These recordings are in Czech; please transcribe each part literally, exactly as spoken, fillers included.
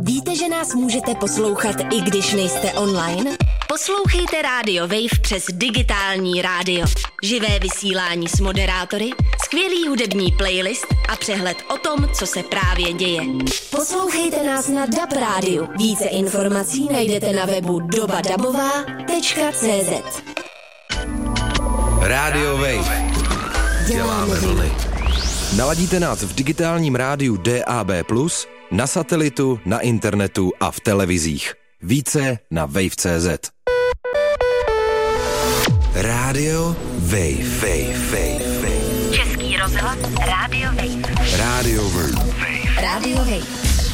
Víte, že nás můžete poslouchat, i když nejste online? Poslouchejte Radio Wave přes digitální rádio. Živé vysílání s moderátory, skvělý hudební playlist a přehled o tom, co se právě děje. Poslouchejte nás na D A B rádiu. Více informací najdete na webu doba dabová tečka cé zet. Radio Wave. Děláme vlny. Naladíte nás v digitálním rádiu D A B plus, na satelitu, na internetu a v televizích. Více na wave tečka cé zet. Radio Wave. Wave, Wave, Wave. Český rozhlas Radio Wave. Radio Wave. Radio Wave.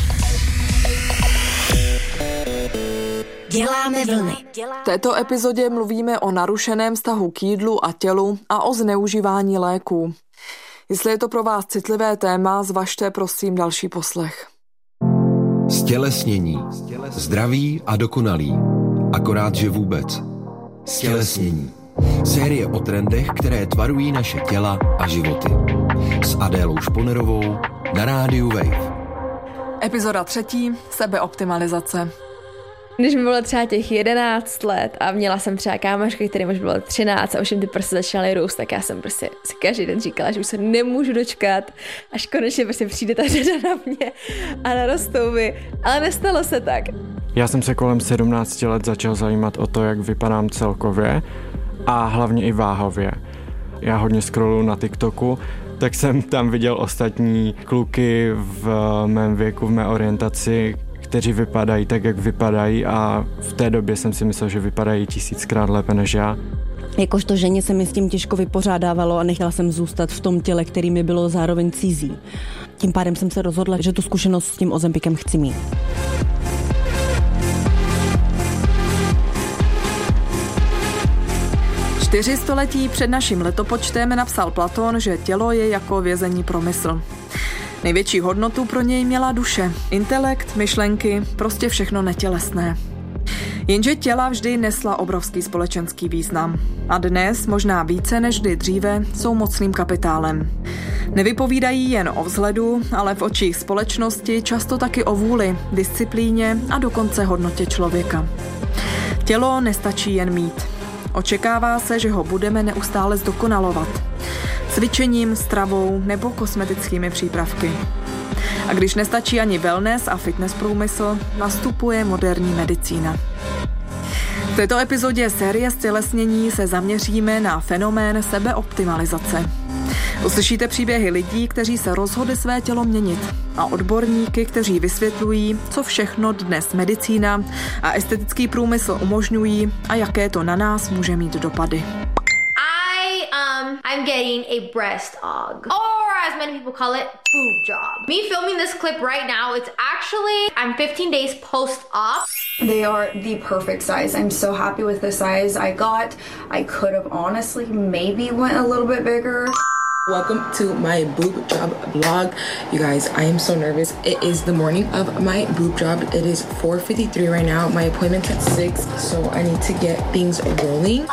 Děláme vlny. V této epizodě mluvíme o narušeném vztahu k jídlu a tělu a o zneužívání léků. Jestli je to pro vás citlivé téma, zvažte prosím další poslech. Stělesnění. Zdraví a dokonalý. Akorát, že vůbec. Stělesnění. Série o trendech, které tvarují naše těla a životy. S Adélou Šponerovou na rádiu Wave. Epizoda třetí. Sebeoptimalizace. Když mi bylo třeba těch jedenáct let a měla jsem třeba kámošky, kterým už bylo třináct a už jim ty prsty začaly růst, tak já jsem prostě si každý den říkala, že už se nemůžu dočkat, až konečně prostě přijde ta řada na mě a narostou mi, ale nestalo se tak. Já jsem se kolem sedmnácti let začal zajímat o to, jak vypadám celkově a hlavně i váhově. Já hodně scrolluju na TikToku, tak jsem tam viděl ostatní kluky v mém věku, v mé orientaci, kteří vypadají tak, jak vypadají a v té době jsem si myslel, že vypadají tisíckrát lépe než já. Jakožto ženě se mi s tím těžko vypořádávalo a nechtěla jsem zůstat v tom těle, který mi bylo zároveň cizí. Tím pádem jsem se rozhodla, že tu zkušenost s tím Ozempikem chci mít. Čtyři století před naším letopočtem napsal Platón, že tělo je jako vězení pro mysl. Největší hodnotu pro něj měla duše, intelekt, myšlenky, prostě všechno netělesné. Jenže těla vždy nesla obrovský společenský význam. A dnes, možná více než kdy dříve, jsou mocným kapitálem. Nevypovídají jen o vzhledu, ale v očích společnosti často taky o vůli, disciplíně a dokonce hodnotě člověka. Tělo nestačí jen mít. Očekává se, že ho budeme neustále zdokonalovat. Cvičením, stravou nebo kosmetickými přípravky. A když nestačí ani wellness a fitness průmysl, nastupuje moderní medicína. V této epizodě série Stělesnění se zaměříme na fenomén sebeoptimalizace. Uslyšíte příběhy lidí, kteří se rozhodli své tělo měnit a odborníky, kteří vysvětlují, co všechno dnes medicína a estetický průmysl umožňují a jaké to na nás může mít dopady. Um, I'm getting a breast aug, or as many people call it, boob job. Me filming this clip right now, it's actually, I'm fifteen days post-op. They are the perfect size. I'm so happy with the size I got. I could have honestly maybe went a little bit bigger. Welcome to my boob job vlog. You guys, I am so nervous. It is the morning of my boob job. It is four fifty-three right now. My appointment's at six, so I need to get things rolling.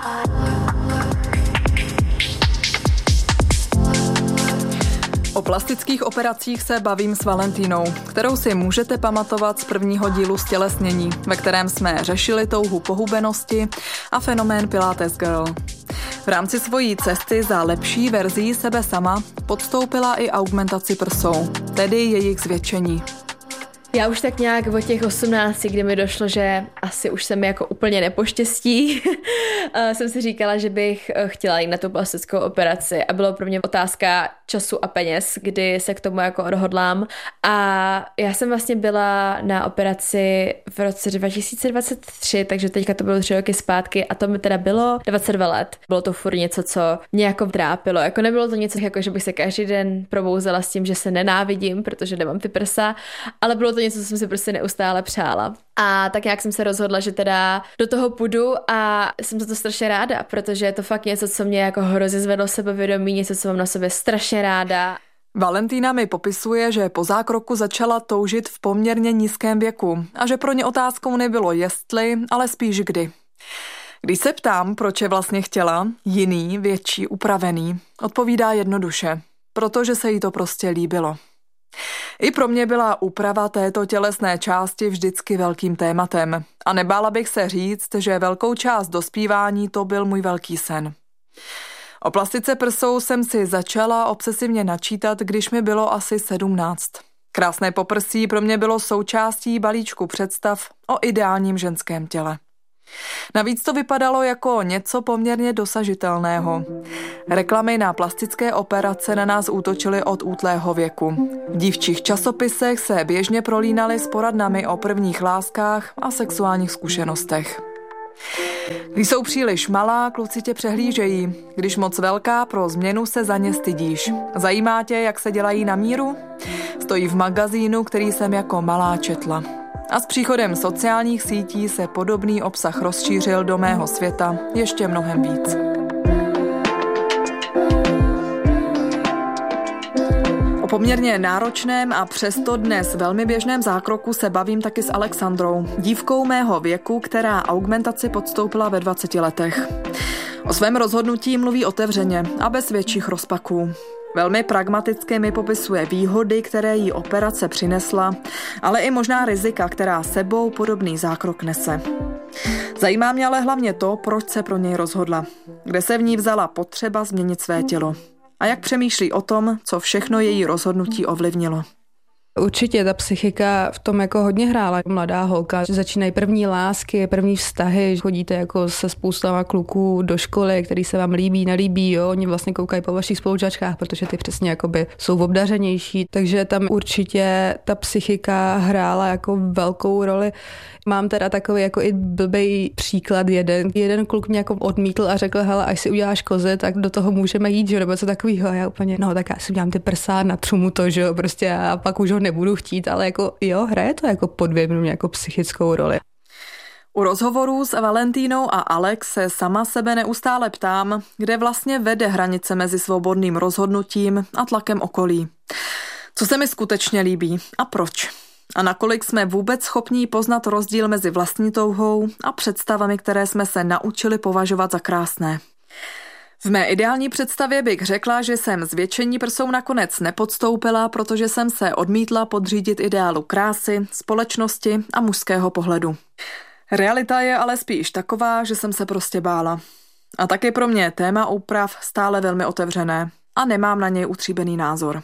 O plastických operacích se bavím s Valentínou, kterou si můžete pamatovat z prvního dílu Stělesnění, ve kterém jsme řešili touhu pohubenosti a fenomén Pilates Girl. V rámci svojí cesty za lepší verzí sebe sama podstoupila i augmentaci prsou, tedy jejich zvětšení. Já už tak nějak od těch osmnácti, kdy mi došlo, že asi už se mi jako úplně nepoštěstí, jsem si říkala, že bych chtěla jít na tu plastickou operaci a bylo pro mě otázka času a peněz, kdy se k tomu jako odhodlám. A já jsem vlastně byla na operaci v roce dva tisíce dvacet tři, takže teďka to bylo tři roky zpátky a to mi teda bylo dvacet dva let. Bylo to furt něco, co mě jako trápilo. Jako nebylo to něco, jako že bych se každý den probouzela s tím, že se nenávidím, protože nemám ty prsa, ale bylo to něco, co jsem si prostě neustále přála. A tak nějak jsem se rozhodla, že teda do toho půjdu a jsem za to strašně ráda, protože je to fakt něco, co mě jako hrozně zvedlo sebevědomí, něco, co mám na sobě strašně ráda. Valentína mi popisuje, že po zákroku začala toužit v poměrně nízkém věku a že pro ně otázkou nebylo jestli, ale spíš kdy. Když se ptám, proč je vlastně chtěla, jiný, větší, upravený, odpovídá jednoduše, protože se jí to prostě líbilo. I pro mě byla úprava této tělesné části vždycky velkým tématem a nebála bych se říct, že velkou část dospívání to byl můj velký sen. O plastice prsou jsem si začala obsesivně načítat, když mi bylo asi sedmnáct. Krásné poprsí pro mě bylo součástí balíčku představ o ideálním ženském těle. Navíc to vypadalo jako něco poměrně dosažitelného. Reklamy na plastické operace na nás útočily od útlého věku. V dívčích časopisech se běžně prolínaly s poradnami o prvních láskách a sexuálních zkušenostech. Když jsou příliš malá, kluci tě přehlížejí. Když moc velká, pro změnu se za ně stydíš. Zajímá tě, jak se dělají na míru? Stojí v magazínu, který jsem jako malá četla. A s příchodem sociálních sítí se podobný obsah rozšířil do mého světa ještě mnohem víc. O poměrně náročném a přesto dnes velmi běžném zákroku se bavím taky s Alexandrou, dívkou mého věku, která augmentaci podstoupila ve dvaceti letech. O svém rozhodnutí mluví otevřeně a bez větších rozpaků. Velmi pragmaticky mi popisuje výhody, které jí operace přinesla, ale i možná rizika, která sebou podobný zákrok nese. Zajímá mě ale hlavně to, proč se pro něj rozhodla, kde se v ní vzala potřeba změnit své tělo a jak přemýšlí o tom, co všechno její rozhodnutí ovlivnilo. Určitě ta psychika v tom jako hodně hrála. Mladá holka, začínají první lásky, první vztahy, chodíte jako se spoustama kluků do školy, který se vám líbí, nelíbí, jo, oni vlastně koukají po vašich spolužačkách, protože ty přesně jakoby jsou obdařenější, takže tam určitě ta psychika hrála jako velkou roli. Mám teda takový jako i blbej příklad jeden. Jeden kluk mě jako odmítl a řekl, hele, až si uděláš kozy, tak do toho můžeme jít, že nebo co takovýho. A já úplně, no tak já si udělám ty prsa, natřu mu to, že jo, prostě a pak už ho nebudu chtít, ale jako jo, hraje to jako podvědomě jako psychickou roli. U rozhovorů s Valentínou a Alex se sama sebe neustále ptám, kde vlastně vede hranice mezi svobodným rozhodnutím a tlakem okolí. Co se mi skutečně líbí a proč? A nakolik jsme vůbec schopní poznat rozdíl mezi vlastní touhou a představami, které jsme se naučili považovat za krásné. V mé ideální představě bych řekla, že jsem zvětšení prsou nakonec nepodstoupila, protože jsem se odmítla podřídit ideálu krásy, společnosti a mužského pohledu. Realita je ale spíš taková, že jsem se prostě bála. A taky pro mě téma úprav stále velmi otevřené a nemám na něj utříbený názor.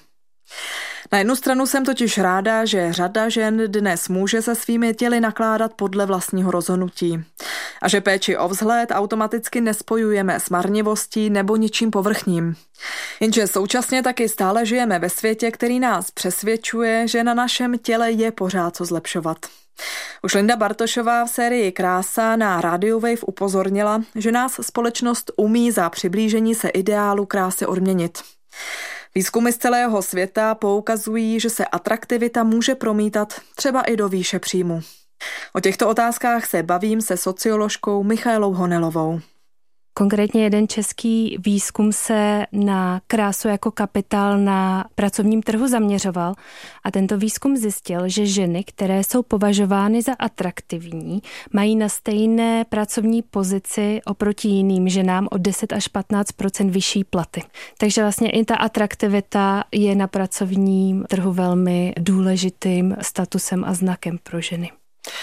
Na jednu stranu jsem totiž ráda, že řada žen dnes může se svými těly nakládat podle vlastního rozhodnutí a že péči o vzhled automaticky nespojujeme s marnivostí nebo ničím povrchním. Jenže současně taky stále žijeme ve světě, který nás přesvědčuje, že na našem těle je pořád co zlepšovat. Už Linda Bartošová v sérii Krása na Radio Wave upozornila, že nás společnost umí za přiblížení se ideálu krásy odměnit. Výzkumy z celého světa poukazují, že se atraktivita může promítat třeba i do výše příjmu. O těchto otázkách se bavím se socioložkou Michaelou Honelovou. Konkrétně jeden český výzkum se na krásu jako kapitál na pracovním trhu zaměřoval a tento výzkum zjistil, že ženy, které jsou považovány za atraktivní, mají na stejné pracovní pozici oproti jiným ženám o deset až patnáct procent vyšší platy. Takže vlastně i ta atraktivita je na pracovním trhu velmi důležitým statusem a znakem pro ženy.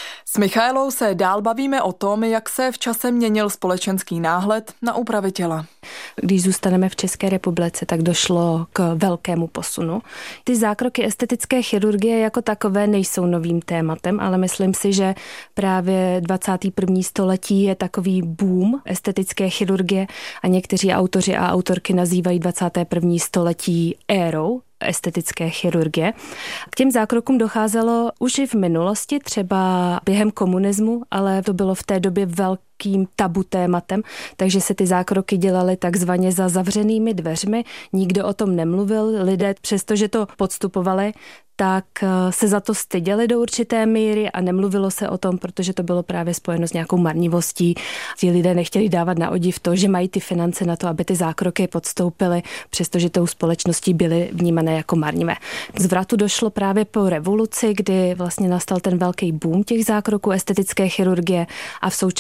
S Michaelou se dál bavíme o tom, jak se v čase měnil společenský náhled na úpravy těla. Když zůstaneme v České republice, tak došlo k velkému posunu. Ty zákroky estetické chirurgie jako takové nejsou novým tématem, ale myslím si, že právě dvacátého prvního století je takový boom estetické chirurgie a někteří autoři a autorky nazývají dvacáté první století érou estetické chirurgie. K těm zákrokům docházelo už i v minulosti, třeba během komunismu, ale to bylo v té době velkým tabu tématem, takže se ty zákroky dělaly takzvaně za zavřenými dveřmi, nikdo o tom nemluvil, lidé přestože to podstupovali, tak se za to styděli do určité míry a nemluvilo se o tom, protože to bylo právě spojeno s nějakou marnivostí. Ti lidé nechtěli dávat na odiv to, že mají ty finance na to, aby ty zákroky podstoupily, přestože tou společností byly vnímané jako marnivé. K zvratu došlo právě po revoluci, kdy vlastně nastal ten velký boom těch zákroků estetické chirurgie a v současnosti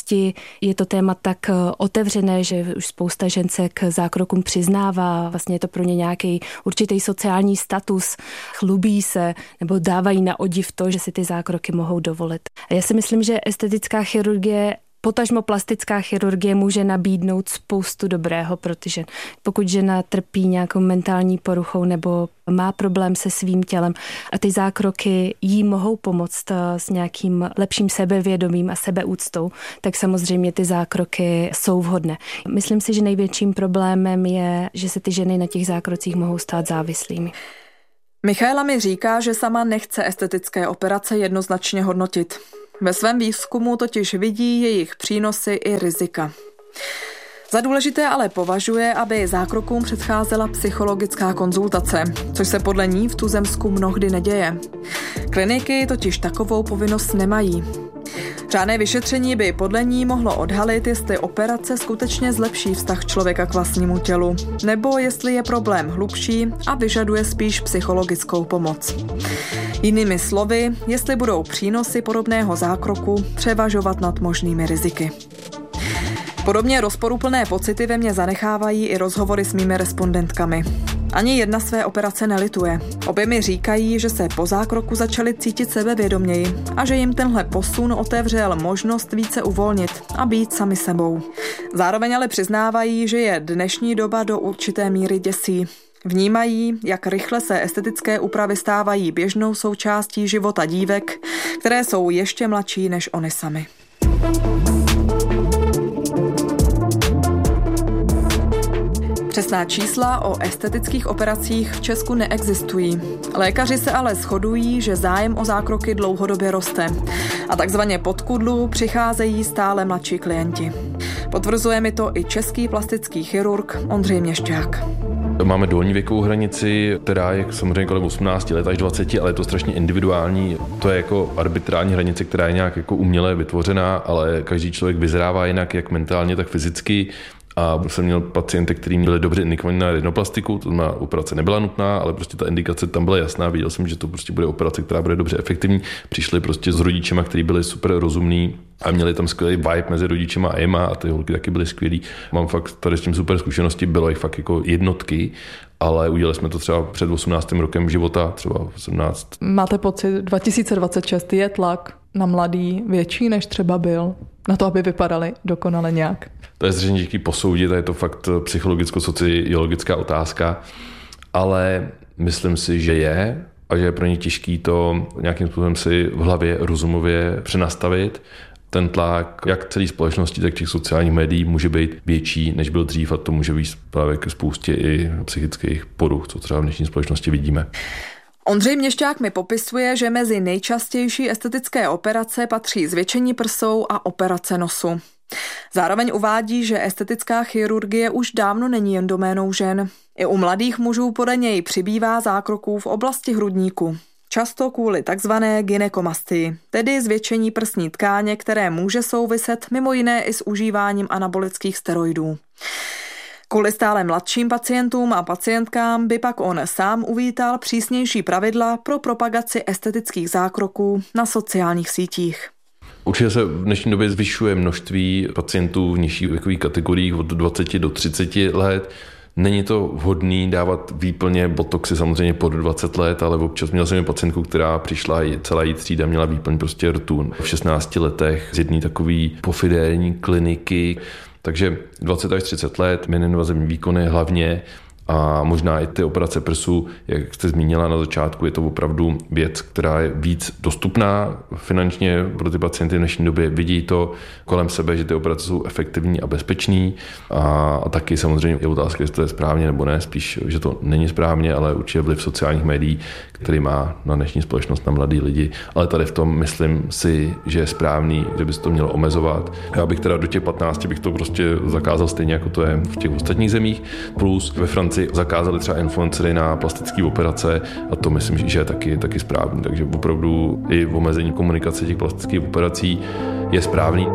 společnosti je to téma tak otevřené, že už spousta žen se k zákrokům přiznává, vlastně je to pro ně nějaký určitý sociální status, chlubí se nebo dávají na odiv to, že si ty zákroky mohou dovolit. A já si myslím, že estetická chirurgie, potažmo plastická chirurgie může nabídnout spoustu dobrého, protože pokud žena trpí nějakou mentální poruchou nebo má problém se svým tělem a ty zákroky jí mohou pomoct s nějakým lepším sebevědomím a sebeúctou, tak samozřejmě ty zákroky jsou vhodné. Myslím si, že největším problémem je, že se ty ženy na těch zákrocích mohou stát závislými. Michaela mi říká, že sama nechce estetické operace jednoznačně hodnotit. Ve svém výzkumu totiž vidí jejich přínosy i rizika. Za důležité ale považuje, aby zákrokům předcházela psychologická konzultace, což se podle ní v tuzemsku mnohdy neděje. Kliniky totiž takovou povinnost nemají. Řádné vyšetření by podle ní mohlo odhalit, jestli operace skutečně zlepší vztah člověka k vlastnímu tělu, nebo jestli je problém hlubší a vyžaduje spíš psychologickou pomoc. Jinými slovy, jestli budou přínosy podobného zákroku převažovat nad možnými riziky. Podobně rozporuplné pocity ve mně zanechávají i rozhovory s mými respondentkami. Ani jedna své operace nelituje. Obě mi říkají, že se po zákroku začaly cítit sebevědoměji a že jim tenhle posun otevřel možnost více uvolnit a být sami sebou. Zároveň ale přiznávají, že je dnešní doba do určité míry děsí. Vnímají, jak rychle se estetické úpravy stávají běžnou součástí života dívek, které jsou ještě mladší než oni sami. Přesná čísla o estetických operacích v Česku neexistují. Lékaři se ale shodují, že zájem o zákroky dlouhodobě roste a takzvaně pod kudlu přicházejí stále mladší klienti. Potvrzuje mi to i český plastický chirurg Ondřej Měšťák. Máme dolní věkovou hranici, která je samozřejmě kolem osmnácti let až dvaceti, ale je to strašně individuální. To je jako arbitrální hranice, která je nějak jako uměle vytvořená, ale každý člověk vyzrává jinak, jak mentálně, tak fyzicky. A jsem měl pacienty, kteří byli dobře indikovaní na rinoplastiku, to znamená, operace nebyla nutná, ale prostě ta indikace tam byla jasná, viděl jsem, že to prostě bude operace, která bude dobře efektivní. Přišli prostě s rodičema, kteří byli super rozumní a měli tam skvělý vibe mezi rodičema a jema a ty holky taky byly skvělý. Mám fakt tady s tím super zkušenosti, bylo jich fakt jako jednotky, ale udělali jsme to třeba před osmnáctým rokem života, třeba sedmnáct. Máte pocit, dva tisíce dvacet šest je tlak na mladý větší, než třeba byl? Na to, aby vypadali dokonale nějak? To je zřejmě těžký posoudit, a je to fakt psychologicko-sociologická otázka, ale myslím si, že je a že je pro ně těžký to nějakým způsobem si v hlavě rozumově přenastavit. Ten tlak, jak celé společnosti, tak těch sociálních médií může být větší, než byl dřív a to může být právě ke spoustě i psychických poruch, co třeba v dnešní společnosti vidíme. Ondřej Měšťák mi popisuje, že mezi nejčastější estetické operace patří zvětšení prsou a operace nosu. Zároveň uvádí, že estetická chirurgie už dávno není jen doménou žen. I u mladých mužů podle něj přibývá zákroků v oblasti hrudníku. Často kvůli takzvané gynekomastii, tedy zvětšení prsní tkáně, které může souviset mimo jiné i s užíváním anabolických steroidů. Kvůli stále mladším pacientům a pacientkám by pak on sám uvítal přísnější pravidla pro propagaci estetických zákroků na sociálních sítích. Určitě se v dnešní době zvyšuje množství pacientů v nižších věkových kategoriích od dvaceti do třiceti let. Není to vhodný dávat výplně botoxy samozřejmě pod dvacet let, ale občas měl jsem pacientku, která přišla, celá jí třída měla výplň prostě rtu v šestnácti letech z jedné takové pofidérní kliniky. Takže dvacet až třicet let, miniinvazivní výkony hlavně a možná i ty operace prsu, jak jste zmínila na začátku, je to opravdu věc, která je víc dostupná finančně pro ty pacienty v dnešní době. Vidí to kolem sebe, že ty operace jsou efektivní a bezpečný a, a taky samozřejmě je otázka, jestli to je správně nebo ne, spíš, že to není správně, ale určitě vliv sociálních médií, který má na dnešní společnost, na mladý lidi. Ale tady v tom myslím si, že je správný, že by se to mělo omezovat. Já bych teda do těch patnácti bych to prostě zakázal stejně, jako to je v těch ostatních zemích. Plus ve Francii zakázali třeba influencery na plastické operace a to myslím, že je taky, taky správný. Takže opravdu i omezení komunikace těch plastických operací je správný.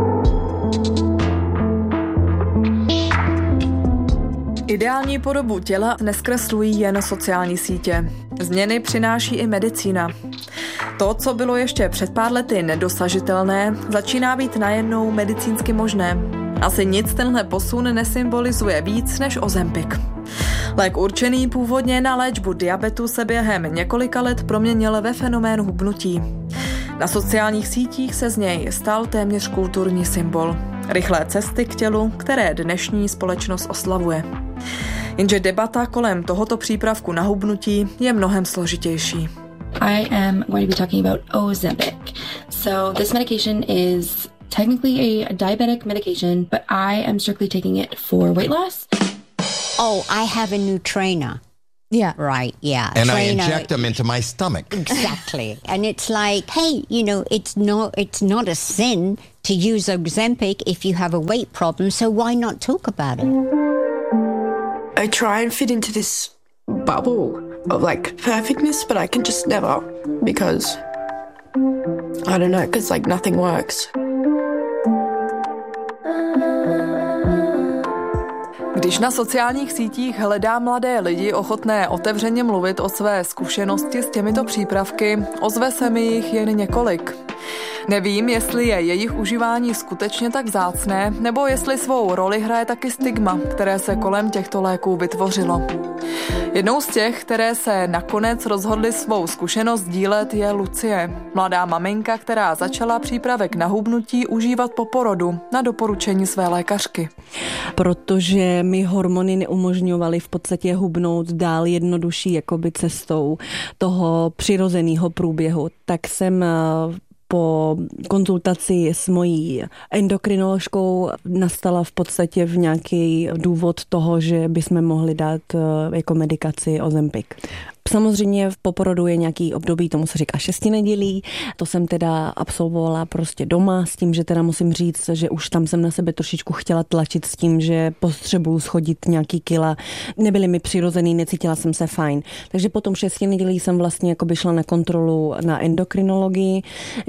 Ideální podobu těla neskreslují jen sociální sítě. Změny přináší i medicína. To, co bylo ještě před pár lety nedosažitelné, začíná být najednou medicínsky možné. Asi nic tenhle posun nesymbolizuje víc než Ozempic. Lék určený původně na léčbu diabetu se během několika let proměnil ve fenomén hubnutí. Na sociálních sítích se z něj stal téměř kulturní symbol. Rychlé cesty k tělu, které dnešní společnost oslavuje. Jenže debata kolem tohoto přípravku na hubnutí je mnohem složitější. I am going to be talking about Ozempic. So this medication is technically a diabetic medication, but I am strictly taking it for weight loss. Oh, I have a new trainer. Yeah. Right, yeah. And trainer. I inject them into my stomach. Exactly. And it's like, hey, you know, it's not it's not a sin to use Ozempic if you have a weight problem, so why not talk about it? I try and fit into this bubble of like perfectness, but I can just never because I don't know, because like nothing works. Když na sociálních sítích hledá mladé lidi ochotné otevřeně mluvit o své zkušenosti s těmito přípravky, ozve se mi jich jen několik. Nevím, jestli je jejich užívání skutečně tak vzácné, nebo jestli svou roli hraje taky stigma, které se kolem těchto léků vytvořilo. Jednou z těch, které se nakonec rozhodly svou zkušenost dílet, je Lucie, mladá maminka, která začala přípravek na hubnutí užívat po porodu na doporučení své lékařky. Protože mi hormony neumožňovaly v podstatě hubnout dál jednodušší jakoby cestou toho přirozeného průběhu, tak jsem po konzultaci s mojí endokrinoložkou nastala v podstatě v nějaký důvod toho, že bychom mohli dát jako medikaci Ozempic. Samozřejmě v poporodu je nějaký období, tomu se říká šesti nedělí. To jsem teda absolvovala prostě doma s tím, že teda musím říct, že už tam jsem na sebe trošičku chtěla tlačit s tím, že potřebuju schodit nějaký kila. Nebyly mi přirozený, necítila jsem se fajn. Takže potom šesti nedělí jsem vlastně jako by šla na kontrolu na endokrinologii,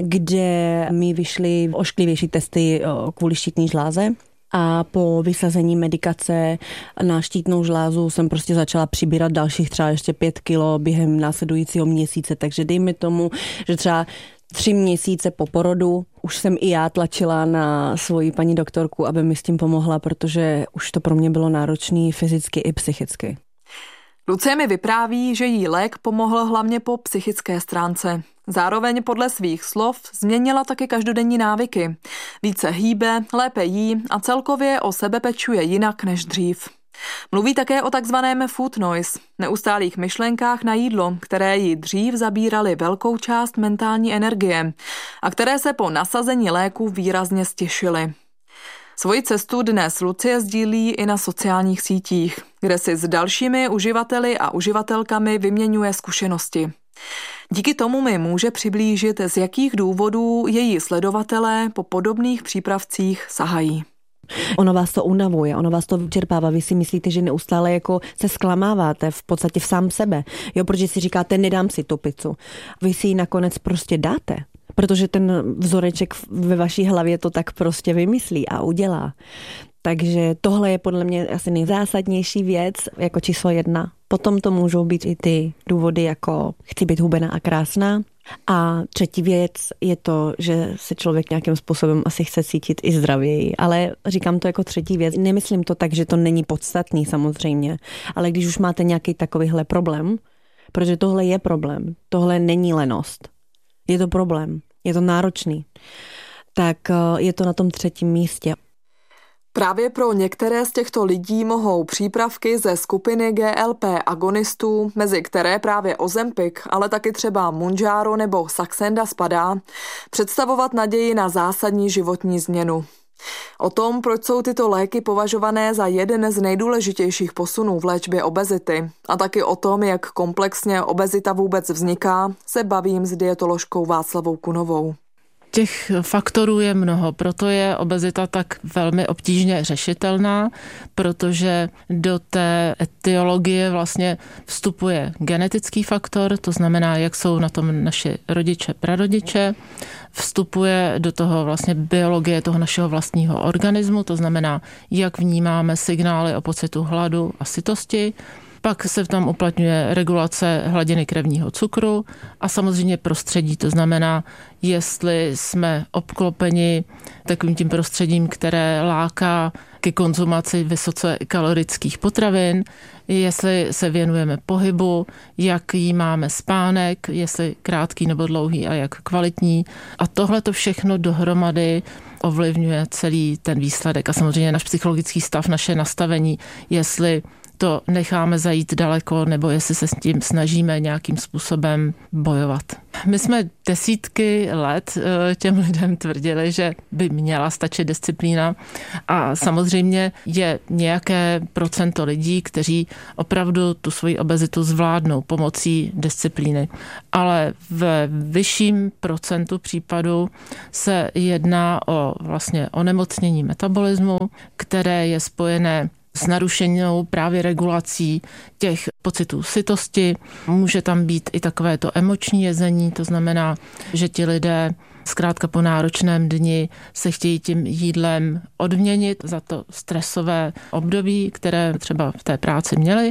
kde mi vyšly ošklivější testy kvůli štítné žláze. A po vysazení medikace na štítnou žlázu jsem prostě začala přibírat dalších třeba ještě pět kilo během následujícího měsíce. Takže dejme tomu, že třeba tři měsíce po porodu už jsem i já tlačila na svoji paní doktorku, aby mi s tím pomohla, protože už to pro mě bylo náročné fyzicky i psychicky. Lucie mi vypráví, že jí lék pomohl hlavně po psychické stránce. Zároveň podle svých slov změnila taky každodenní návyky. Více hýbe, lépe jí a celkově o sebe pečuje jinak než dřív. Mluví také o takzvaném food noise, neustálých myšlenkách na jídlo, které jí dřív zabíraly velkou část mentální energie a které se po nasazení léku výrazně stěšily. Svoji cestu dnes Lucie sdílí i na sociálních sítích, kde si s dalšími uživateli a uživatelkami vyměňuje zkušenosti. Díky tomu mi může přiblížit, z jakých důvodů její sledovatelé po podobných přípravcích sahají. Ono vás to unavuje, ono vás to vyčerpává. Vy si myslíte, že neustále jako se zklamáváte v podstatě v sám sebe. Jo, protože si říkáte, nedám si tu pizzu. Vy si ji nakonec prostě dáte, protože ten vzoreček ve vaší hlavě to tak prostě vymyslí a udělá. Takže tohle je podle mě asi nejzásadnější věc, jako číslo jedna. Potom to můžou být i ty důvody, jako chci být hubená a krásná. A třetí věc je to, že se člověk nějakým způsobem asi chce cítit i zdravěji. Ale říkám to jako třetí věc. Nemyslím to tak, že to není podstatný samozřejmě. Ale když už máte nějaký takovýhle problém, protože tohle je problém, tohle není lenost. Je to problém, je to náročný. Tak je to na tom třetím místě. Právě pro některé z těchto lidí mohou přípravky ze skupiny G L P agonistů, mezi které právě Ozempic, ale taky třeba Mounjaro nebo Saxenda spadá, představovat naději na zásadní životní změnu. O tom, proč jsou tyto léky považované za jeden z nejdůležitějších posunů v léčbě obezity a taky o tom, jak komplexně obezita vůbec vzniká, se bavím s dietoložkou Václavou Kunovou. Těch faktorů je mnoho, proto je obezita tak velmi obtížně řešitelná, protože do té etiologie vlastně vstupuje genetický faktor, to znamená, jak jsou na tom naši rodiče, prarodiče, vstupuje do toho vlastně biologie toho našeho vlastního organismu, to znamená, jak vnímáme signály o pocitu hladu a sytosti, Pak se tam uplatňuje regulace hladiny krevního cukru a samozřejmě prostředí, to znamená, jestli jsme obklopeni takovým tím prostředím, které láká ke konzumaci vysoce kalorických potravin, jestli se věnujeme pohybu, jaký máme spánek, jestli krátký nebo dlouhý a jak kvalitní. A tohle to všechno dohromady ovlivňuje celý ten výsledek a samozřejmě náš psychologický stav, naše nastavení, jestli to necháme zajít daleko, nebo jestli se s tím snažíme nějakým způsobem bojovat. My jsme desítky let těm lidem tvrdili, že by měla stačit disciplína a samozřejmě je nějaké procento lidí, kteří opravdu tu svoji obezitu zvládnou pomocí disciplíny. Ale v vyšším procentu případů se jedná o vlastně onemocnění metabolismu, které je spojené s narušenou právě regulací těch pocitů sytosti. Může tam být i takové to emoční jezení, to znamená, že ti lidé zkrátka po náročném dni se chtějí tím jídlem odměnit za to stresové období, které třeba v té práci měli.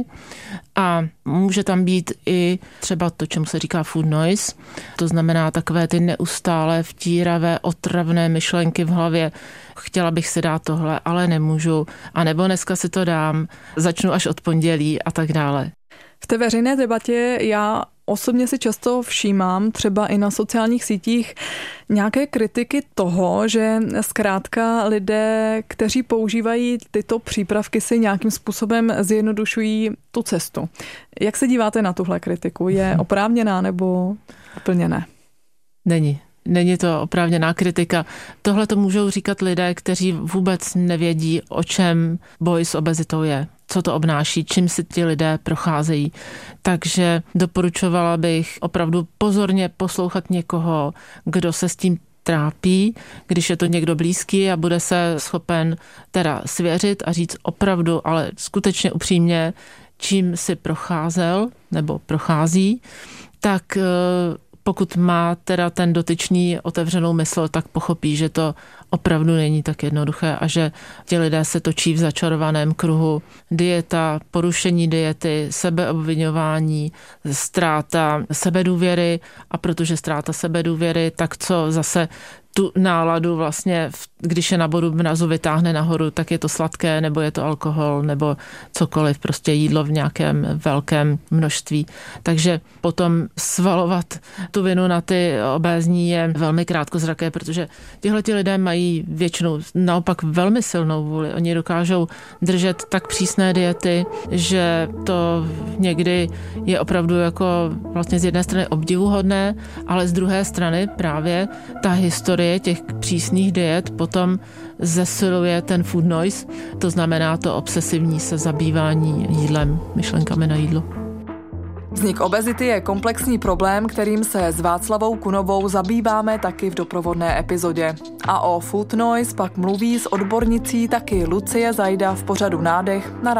A může tam být i třeba to, čemu se říká food noise, to znamená takové ty neustále vtíravé, otravné myšlenky v hlavě. Chtěla bych si dát tohle, ale nemůžu. A nebo dneska si to dám, začnu až od pondělí a tak dále. V té veřejné debatě já osobně si často všímám, třeba i na sociálních sítích, nějaké kritiky toho, že zkrátka lidé, kteří používají tyto přípravky, si nějakým způsobem zjednodušují tu cestu. Jak se díváte na tuhle kritiku? Je oprávněná nebo úplně ne? Není. Není to oprávněná kritika. Tohle to můžou říkat lidé, kteří vůbec nevědí, o čem boj s obezitou je, co to obnáší, čím si ti lidé procházejí. Takže doporučovala bych opravdu pozorně poslouchat někoho, kdo se s tím trápí, když je to někdo blízký a bude se schopen teda svěřit a říct opravdu, ale skutečně upřímně, čím si procházel nebo prochází, tak pokud má teda ten dotyčný otevřenou mysl, tak pochopí, že to opravdu není tak jednoduché a že ti lidé se točí v začarovaném kruhu. Dieta, porušení diety, sebeobviňování, ztráta sebedůvěry a protože ztráta sebedůvěry, tak co zase tu náladu vlastně, když je na bodu mrazu vytáhne nahoru, tak je to sladké, nebo je to alkohol, nebo cokoliv, prostě jídlo v nějakém velkém množství. Takže potom svalovat tu vinu na ty obézní je velmi krátkozraké, protože tihleti lidé mají většinou naopak velmi silnou vůli. Oni dokážou držet tak přísné diety, že to někdy je opravdu jako vlastně z jedné strany obdivuhodné, ale z druhé strany právě ta historie těch přísných diet potom zesiluje ten food noise, to znamená to obsesivní se zabývání jídlem, myšlenkami na jídlo. Vznik obezity je komplexní problém, kterým se s Václavou Kunovou zabýváme taky v doprovodné epizodě. A o food noise pak mluví s odbornicí taky Lucie Zajda v pořadu Nádech na